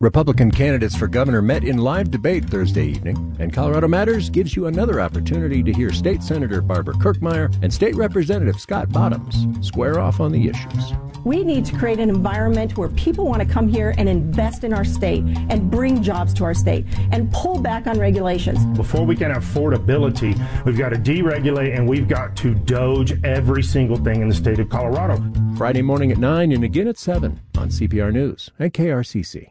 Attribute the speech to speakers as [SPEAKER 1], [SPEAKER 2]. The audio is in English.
[SPEAKER 1] Republican candidates for governor met in live debate Thursday evening, and Colorado Matters gives you another opportunity to hear State Senator Barbara Kirkmeyer and State Representative Scott Bottoms square off on the issues.
[SPEAKER 2] We need to create an environment where people want to come here and invest in our state and bring jobs to our state and pull back on regulations.
[SPEAKER 3] Before we can have affordability, we've got to deregulate and we've got to doge every single thing in the state of Colorado.
[SPEAKER 1] Friday morning at 9 and again at 7 on CPR News and KRCC.